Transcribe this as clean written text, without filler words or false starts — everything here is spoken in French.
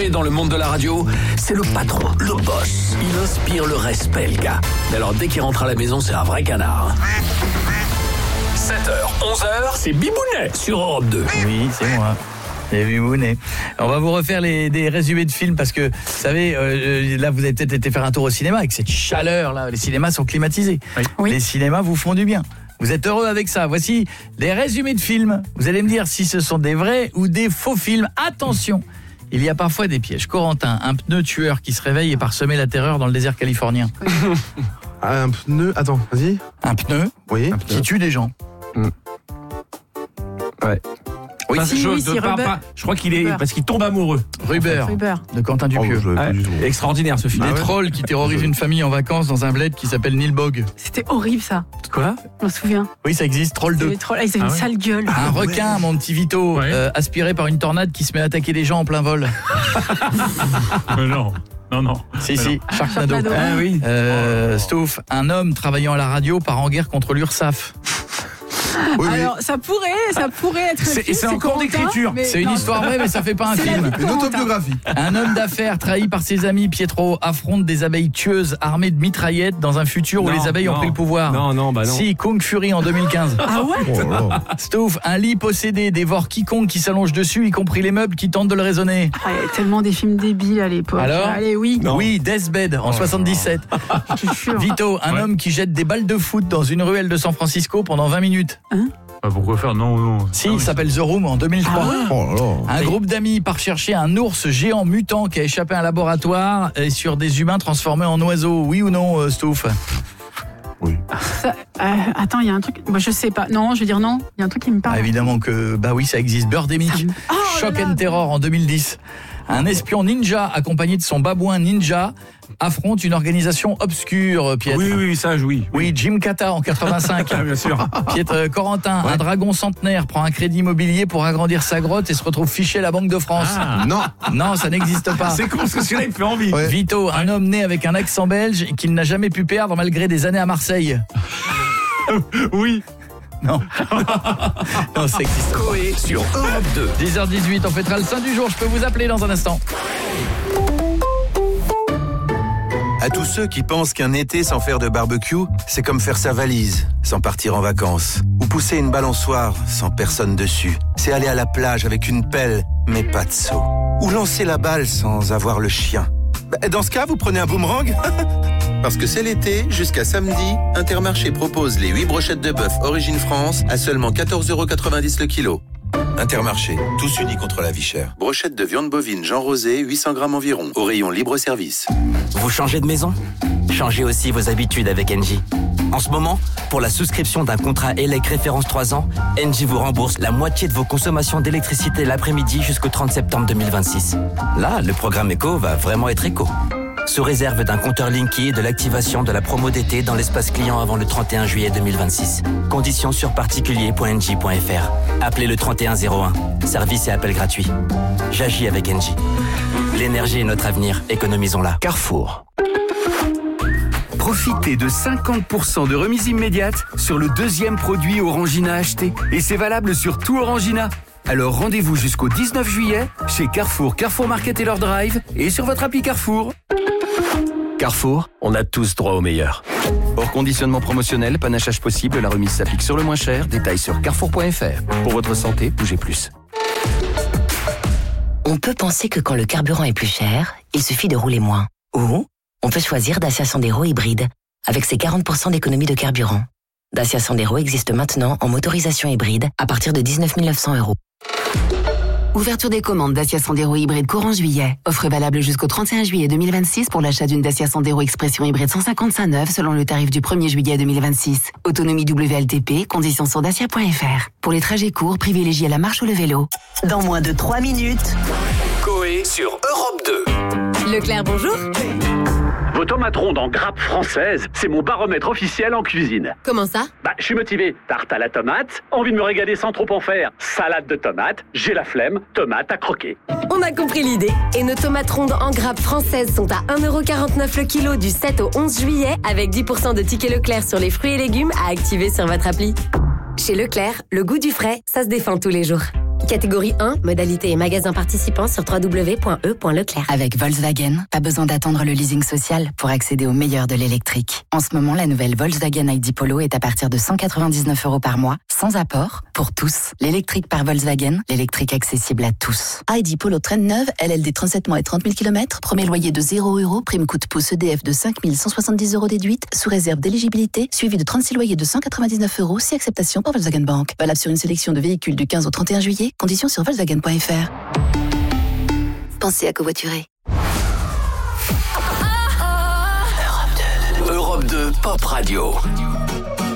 respecté dans le monde de la radio. C'est le patron, le boss. Il inspire le respect, le gars. Mais alors, dès qu'il rentre à la maison, c'est un vrai canard. 7h, 11h, c'est Bibounet sur Europe 2. Oui, c'est moi. C'est Bibounet. On va vous refaire des résumés de films parce que, vous savez, là, vous avez peut-être été faire un tour au cinéma avec cette chaleur, là. Les cinémas sont climatisés. Oui. Les cinémas vous font du bien. Vous êtes heureux avec ça. Voici les résumés de films. Vous allez me dire si ce sont des vrais ou des faux films. Attention, il y a parfois des pièges. Corentin, un pneu tueur qui se réveille et parsemait la terreur dans le désert californien. Un pneu, attends, vas-y. Un pneu, Oui. qui tue des gens. Ouais. Oui, je crois qu'il est parce qu'il tombe amoureux. Rubber, de Quentin Dupieux. Extraordinaire ce film. Des trolls qui terrorisent une famille en vacances dans un bled qui s'appelle Nilbog. C'était horrible ça. Quoi ? Je m'en souviens. Oui, ça existe, Troll 2. Les trolls, ils avaient une sale gueule. Un requin, mon petit Vito, aspiré par une tornade qui se met à attaquer des gens en plein vol. Non. Si, Sharknado. Ah oui. Stouff, un homme travaillant à la radio part en guerre contre l'URSSAF. Alors, ça pourrait être un film. C'est en cours d'écriture. C'est une histoire vraie, mais ça fait pas un film. Une autobiographie. Un homme d'affaires trahi par ses amis, Pietro, affronte des abeilles tueuses armées de mitraillettes dans un futur où les abeilles ont pris le pouvoir. Non. Si, Kung Fury en 2015. Ah ouais. Stouff, un lit possédé dévore quiconque qui s'allonge dessus, y compris les meubles qui tentent de le raisonner. Il y a tellement des films débiles à l'époque. Alors Allez, oui. Oui, Deathbed en 77. Je suis sûre. Vito, un homme qui jette des balles de foot dans une ruelle de San Francisco pendant 20 minutes. Pourquoi faire ? Non. Si, il s'appelle The Room en 2003. Ah Un groupe d'amis part chercher un ours géant mutant qui a échappé à un laboratoire et sur des humains transformés en oiseaux. Oui ou non, Stouff ? Oui. Attends, il y a un truc. Je sais pas. Non, je veux dire non. Il y a un truc qui me parle. Évidemment que, oui, ça existe. Birdemic. Shock and Terror en 2010. Un espion ninja accompagné de son babouin ninja affronte une organisation obscure, Pietre. Oui, sage, oui. Oui, Jim Kata en 85. Bien sûr. Pietre, Corentin, un dragon centenaire prend un crédit immobilier pour agrandir sa grotte et se retrouve fiché à la Banque de France. Non, ça n'existe pas. C'est con, parce que celui-là, il me fait envie. Ouais. Vito, un homme né avec un accent belge et qu'il n'a jamais pu perdre malgré des années à Marseille. Oui. Non, ça existe pas. Coé sur Europe 2. 10h18, on fêtera le saint du jour. Je peux vous appeler dans un instant. À tous ceux qui pensent qu'un été sans faire de barbecue, c'est comme faire sa valise sans partir en vacances. Ou pousser une balançoire sans personne dessus. C'est aller à la plage avec une pelle, mais pas de seau. Ou lancer la balle sans avoir le chien. Dans ce cas, vous prenez un boomerang. Parce que c'est l'été, jusqu'à samedi, Intermarché propose les 8 brochettes de bœuf Origine France à seulement 14,90 € le kilo. Intermarché, tous unis contre la vie chère. Brochette de viande bovine Jean Rosé, 800 grammes environ, au rayon libre-service. Vous changez de maison ? Changez aussi vos habitudes avec Engie. En ce moment, pour la souscription d'un contrat ELEC référence 3 ans, Engie vous rembourse la moitié de vos consommations d'électricité l'après-midi jusqu'au 30 septembre 2026. Là, le programme éco va vraiment être éco. Sous réserve d'un compteur Linky et de l'activation de la promo d'été dans l'espace client avant le 31 juillet 2026. Conditions sur particulier.engie.fr. Appelez le 3101. Service et appel gratuit. J'agis avec Engie. L'énergie est notre avenir. Économisons-la. Carrefour. Profitez de 50% de remise immédiate sur le deuxième produit Orangina acheté. Et c'est valable sur tout Orangina. Alors rendez-vous jusqu'au 19 juillet chez Carrefour, Carrefour Market et leur Drive et sur votre appli Carrefour. Carrefour, on a tous droit au meilleur. Hors conditionnement promotionnel, panachage possible, la remise s'applique sur le moins cher. Détails sur carrefour.fr. Pour votre santé, bougez plus. On peut penser que quand le carburant est plus cher, il suffit de rouler moins. Ou on peut choisir Dacia Sandero hybride, avec ses 40% d'économie de carburant. Dacia Sandero existe maintenant en motorisation hybride à partir de 19 900 €. Ouverture des commandes Dacia Sandero hybride courant juillet. Offre valable jusqu'au 31 juillet 2026 pour l'achat d'une Dacia Sandero Expression hybride 155 neuve selon le tarif du 1er juillet 2026. Autonomie WLTP, conditions sur dacia.fr. Pour les trajets courts, privilégiez la marche ou le vélo. Dans moins de 3 minutes. Coé sur Europe 2. Leclerc, bonjour. Vos tomates rondes en grappe française, c'est mon baromètre officiel en cuisine. Comment ça ? Je suis motivé. Tarte à la tomate, envie de me régaler sans trop en faire. Salade de tomates, j'ai la flemme, tomate à croquer. On a compris l'idée. Et nos tomates rondes en grappe françaises sont à 1,49 € le kilo du 7 au 11 juillet avec 10% de tickets Leclerc sur les fruits et légumes à activer sur votre appli. Chez Leclerc, le goût du frais, ça se défend tous les jours. Catégorie 1, modalité et magasin participants sur www.e.leclerc. Avec Volkswagen, pas besoin d'attendre le leasing social pour accéder au meilleur de l'électrique. En ce moment, la nouvelle Volkswagen ID Polo est à partir de 199 € par mois, sans apport, pour tous. L'électrique par Volkswagen, l'électrique accessible à tous. ID Polo Traîne neuve, LLD 37 mois et 30 000 km, premier loyer de 0 €, prime coup de pouce EDF de 5 170 € déduite, sous réserve d'éligibilité, suivi de 36 loyers de 199 € si acceptation par Volkswagen Bank. Valable sur une sélection de véhicules du 15 au 31 juillet, conditions sur Volkswagen.fr. Pensez à covoiturer. Europe 2 Pop Radio.